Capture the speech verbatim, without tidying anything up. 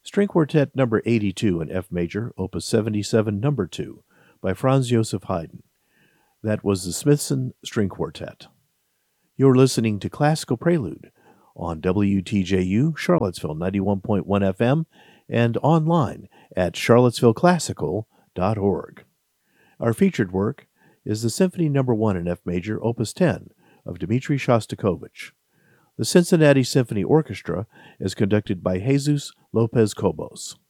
String Quartet number eighty-two in F major, opus seventy-seven, number two, by Franz Joseph Haydn. That was the Smithson String Quartet. You're listening to Classical Prelude on W T J U, Charlottesville ninety-one point one F M, and online at charlottesville classical dot org. Our featured work is the Symphony number one in F major, opus ten, of Dmitri Shostakovich. The Cincinnati Symphony Orchestra is conducted by Jesus Lopez Cobos.